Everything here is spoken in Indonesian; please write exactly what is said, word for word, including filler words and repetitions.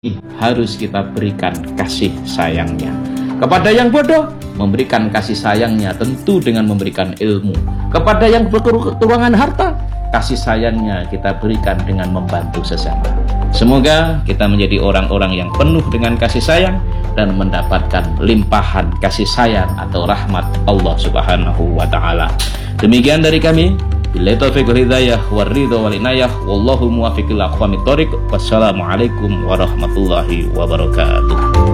harus kita berikan kasih sayangnya. Kepada yang bodoh, memberikan kasih sayangnya tentu dengan memberikan ilmu. Kepada yang berkekurangan harta, kasih sayangnya kita berikan dengan membantu sesama. Semoga kita menjadi orang-orang yang penuh dengan kasih sayang dan mendapatkan limpahan kasih sayang atau rahmat Allah Subhanahu wa taala. Demikian dari kami. Billahi taufiq wal hidayah war ridha wal inayah wallahu muwaffiq ila aqwamit thoriq. Wassalamualaikum warahmatullahi wabarakatuh.